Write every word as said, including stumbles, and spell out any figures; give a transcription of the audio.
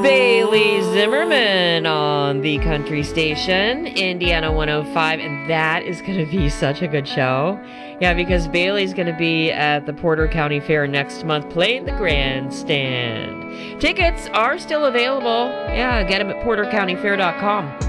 Bailey Zimmerman on the country station, Indiana one oh five, and that is going to be such a good show. Yeah, because Bailey's going to be at the Porter County Fair next month playing the grandstand. Tickets are still available. Yeah, get them at porter county fair dot com.